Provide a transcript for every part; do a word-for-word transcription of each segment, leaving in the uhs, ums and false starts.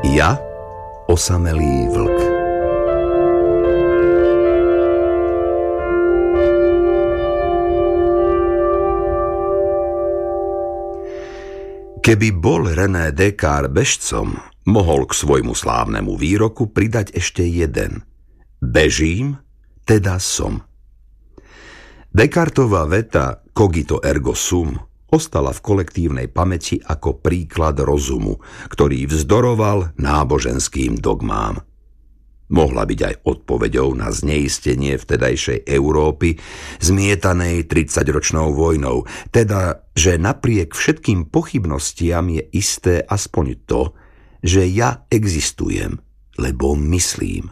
Ja, osamelý vlk. Keby bol René Descartes bežcom, mohol k svojmu slávnemu výroku pridať ešte jeden. Bežím, teda som. Descartova veta cogito ergo sum ostala v kolektívnej pamäti ako príklad rozumu, ktorý vzdoroval náboženským dogmám. Mohla byť aj odpoveďou na zneistenie vtedajšej Európy zmietanej tridsaťročnou vojnou, teda, že napriek všetkým pochybnostiam je isté aspoň to, že ja existujem, lebo myslím.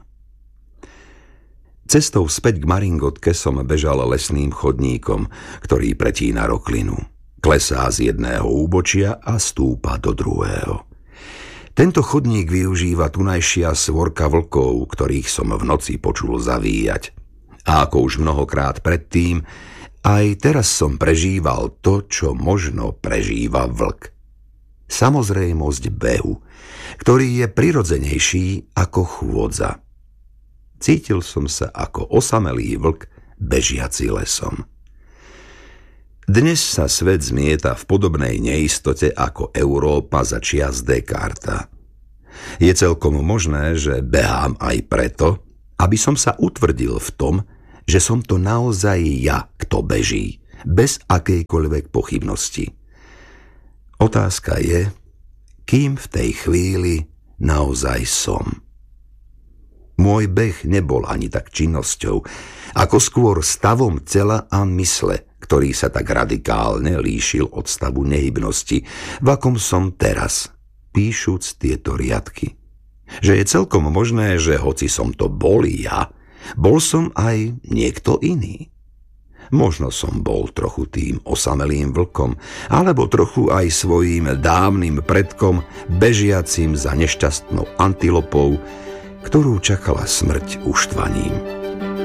Cestou späť k Maringotke som bežal lesným chodníkom, ktorý pretína roklinu. Klesá z jedného úbočia a stúpa do druhého. Tento chodník využíva tunajšia svorka vlkov, ktorých som v noci počul zavíjať. A ako už mnohokrát predtým, aj teraz som prežíval to, čo možno prežíva vlk. Samozrejmosť behu, ktorý je prirodzenejší ako chôdza. Cítil som sa ako osamelý vlk bežiaci lesom. Dnes sa svet zmieta v podobnej neistote ako Európa za čias Descartesa. Je celkom možné, že behám aj preto, aby som sa utvrdil v tom, že som to naozaj ja, kto beží, bez akejkoľvek pochybnosti. Otázka je, kým v tej chvíli naozaj som. Môj beh nebol ani tak činnosťou, ako skôr stavom tela a mysle, ktorý sa tak radikálne líšil od stavu nehybnosti, v akom som teraz, píšuc tieto riadky. Že je celkom možné, že hoci som to bol ja, bol som aj niekto iný. Možno som bol trochu tým osamelým vlkom, alebo trochu aj svojím dávnym predkom, bežiacim za nešťastnou antilopou, ktorú čakala smrť uštvaním.